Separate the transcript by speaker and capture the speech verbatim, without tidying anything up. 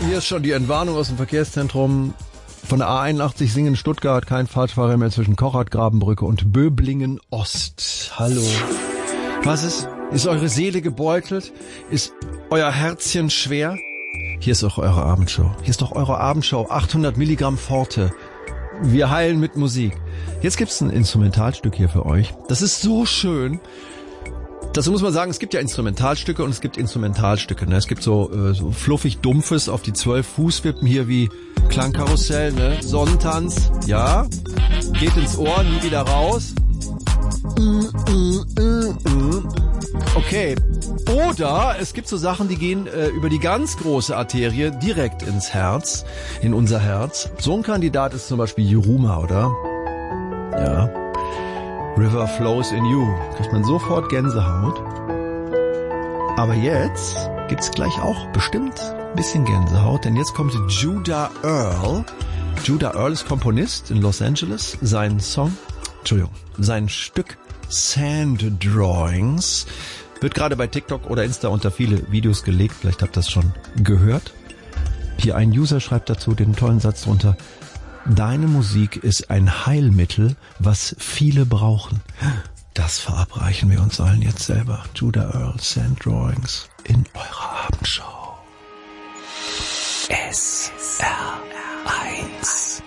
Speaker 1: Hier ist schon die Entwarnung aus dem Verkehrszentrum. Von der A einundachtzig Singen Stuttgart, kein Falschfahrer mehr zwischen Kochert-Grabenbrücke und Böblingen-Ost. Hallo. Was ist? Ist eure Seele gebeutelt? Ist euer Herzchen schwer? Hier ist auch eure Abendshow. Hier ist doch eure Abendshow. achthundert Milligramm Forte. Wir heilen mit Musik. Jetzt gibt's ein Instrumentalstück hier für euch. Das ist so schön. Dazu muss man sagen, es gibt ja Instrumentalstücke und es gibt Instrumentalstücke. Ne? Es gibt so, äh, so fluffig Dumpfes auf die zwölf Fußwippen hier wie Klangkarussell, ne? Sonnentanz, ja. Geht ins Ohr, nie wieder raus. Okay. Oder es gibt so Sachen, die gehen äh, über die ganz große Arterie direkt ins Herz, in unser Herz. So ein Kandidat ist zum Beispiel Yuruma, oder? Ja. River flows in you. Kriegt man sofort Gänsehaut. Aber jetzt gibt's gleich auch bestimmt ein bisschen Gänsehaut, denn jetzt kommt Judah Earl. Judah Earl ist Komponist in Los Angeles. Sein Song, Entschuldigung, sein Stück Sand Drawings wird gerade bei TikTok oder Insta unter viele Videos gelegt. Vielleicht habt ihr das schon gehört. Hier ein User schreibt dazu den tollen Satz drunter: Deine Musik ist ein Heilmittel, was viele brauchen. Das verabreichen wir uns allen jetzt selber. Judah Earl, Sand Drawings in eurer Abendshow. S R eins.